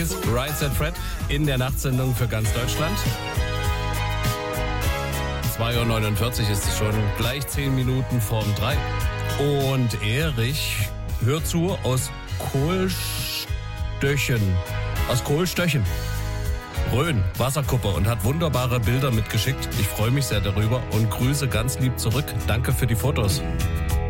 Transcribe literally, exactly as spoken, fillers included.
Right Set Fred in der Nachtsendung für ganz Deutschland. zwei Uhr neunundvierzig ist es schon, gleich zehn Minuten vorm drei. Und Erich hört zu aus Kohlstöchen. Aus Kohlstöchen. Rhön, Wasserkuppe, und hat wunderbare Bilder mitgeschickt. Ich freue mich sehr darüber und grüße ganz lieb zurück. Danke für die Fotos.